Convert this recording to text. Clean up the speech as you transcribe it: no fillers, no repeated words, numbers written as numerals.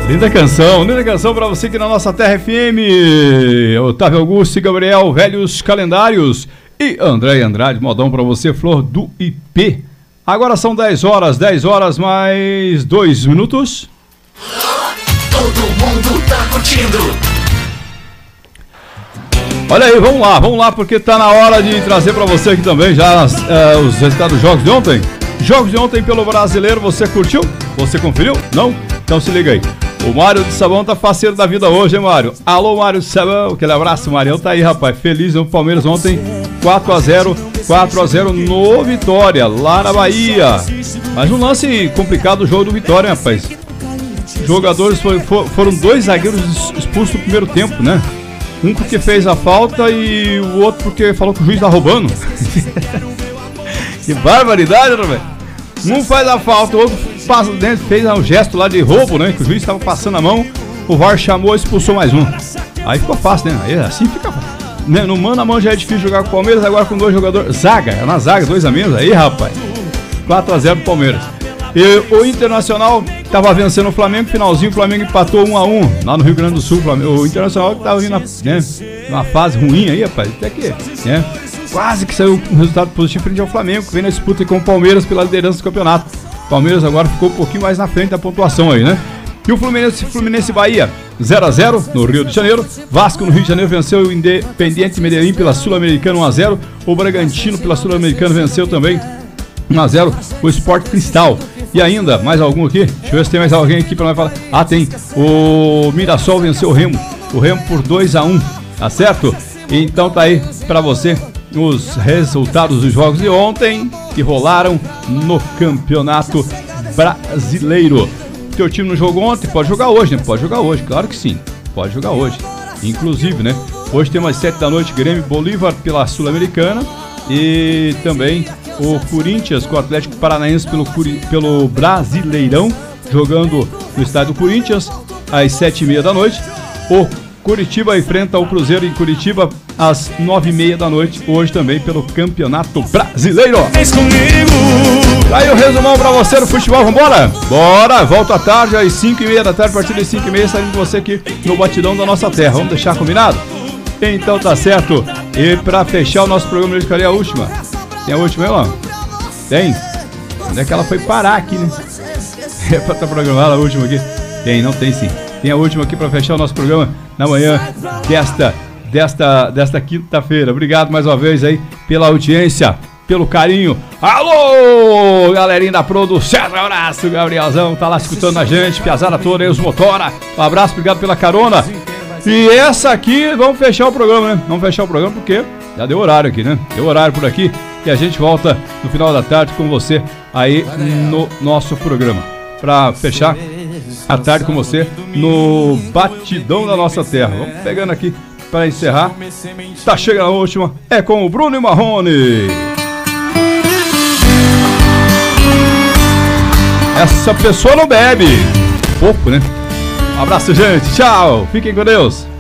Linda canção pra você aqui na nossa Terra FM. Otávio Augusto e Gabriel, Velhos Calendários. E André Andrade, modão pra você, Flor do IP. Agora são 10 horas mais 2 minutos. Todo mundo tá curtindo. Olha aí, vamos lá, porque tá na hora de trazer pra você aqui também já os resultados dos jogos de ontem. Jogos de ontem pelo Brasileiro, você curtiu? Você conferiu? Não? Então se liga aí. O Mário de Sabão tá faceiro da vida hoje, hein, Mário? Alô, Mário de Sabão, aquele abraço, Marião tá aí, rapaz, feliz, o Palmeiras ontem 4x0 no Vitória, lá na Bahia. Mas um lance complicado do jogo do Vitória, hein, rapaz? Jogadores foram 2 zagueiros expulsos no primeiro tempo, né? Um porque fez a falta e o outro porque falou que o juiz tá roubando. Que barbaridade, né, velho? Um faz a falta, o outro passa dentro, fez um gesto lá de roubo, né? Que o juiz estava passando a mão, o VAR chamou e expulsou mais um. Aí ficou fácil, né? Aí assim fica fácil. No mano a mão já é difícil jogar com o Palmeiras, agora com 2 jogadores. Zaga, é na zaga, 2 a menos. Aí, rapaz, 4x0 pro Palmeiras. E o Internacional tava vencendo o Flamengo, finalzinho o Flamengo empatou 1x1 lá no Rio Grande do Sul. O Internacional que tava vindo numa fase ruim aí, rapaz, até que, né? Quase que saiu um resultado positivo frente ao Flamengo, que vem na disputa com o Palmeiras pela liderança do campeonato. O Palmeiras agora ficou um pouquinho mais na frente da pontuação aí, né? E o Fluminense Bahia, 0x0 no Rio de Janeiro. Vasco no Rio de Janeiro venceu o Independiente Medellín pela Sul-Americana 1x0. O Bragantino pela Sul-Americana venceu também 1x0 o Sport Cristal. E ainda, mais algum aqui? Deixa eu ver se tem mais alguém aqui pra nós falar. Ah, tem. O Mirassol venceu o Remo. O Remo por 2x1, tá certo? Então tá aí pra você os resultados dos jogos de ontem que rolaram no Campeonato Brasileiro. Teu time não jogou ontem? Pode jogar hoje, né? Pode jogar hoje, claro que sim. Pode jogar hoje. Inclusive, né? Hoje tem umas 7 da noite, Grêmio Bolívar pela Sul-Americana. E também o Corinthians com o Atlético Paranaense pelo Brasileirão, jogando no estádio do Corinthians às 7h30 da noite. O Curitiba enfrenta o Cruzeiro em Curitiba às 9h30 da noite, hoje também pelo Campeonato Brasileiro. Aí o resumão pra você do futebol, vambora? Bora, volta à tarde às 5h30 da tarde, a partir das 5h30 estaremos com você aqui no Batidão da Nossa Terra, vamos deixar combinado? Então tá certo, e pra fechar o nosso programa, eu escolhi a última. Tem a última aí, ó? Tem? Onde é que ela foi parar aqui, né? É pra estar programada a última aqui? Tem, não tem sim. Tem a última aqui para fechar o nosso programa na manhã desta quinta-feira. Obrigado mais uma vez aí pela audiência, pelo carinho. Alô, galerinha da produção, um abraço, Gabrielzão, tá lá escutando a gente, piazada toda aí, os motora. Um abraço, obrigado pela carona. E essa aqui, vamos fechar o programa, né? Vamos fechar o programa porque já deu horário aqui, né? Deu horário por aqui e a gente volta no final da tarde com você aí no nosso programa. Pra fechar a tarde com você no Batidão da Nossa Terra. Vamos pegando aqui para encerrar. Tá chegando a última. É com o Bruno e Marrone. Essa pessoa não bebe. Pouco, né? Um abraço, gente. Tchau. Fiquem com Deus.